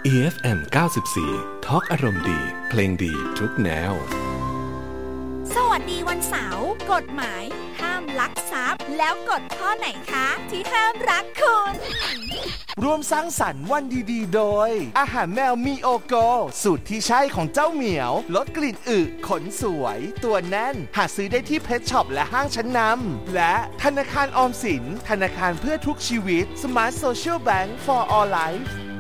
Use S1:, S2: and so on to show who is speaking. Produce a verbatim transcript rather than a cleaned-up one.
S1: อี เอฟ เอ็ม เก้าสิบสี่ Talk อารมณ์ดีเพลงดีทุกแนว
S2: สวัสดีวันเสาร์กฎหมายห้ามลักทรัพย์แล้วกฎข้อไหนคะที่ห้ามรักคุณ
S3: ร่วมสร้างสรรค์วันดีๆโดยอาหารแมวมีโอโกสูตรที่ใช่ของเจ้าเหมียวลดกลิ่นอึขนสวยตัวแน่นหาซื้อได้ที่เพชรช็อปและห้างชั้นนำและธนาคารออมสินธนาคารเพื่อทุกชีวิต Smart Social Bank for All Life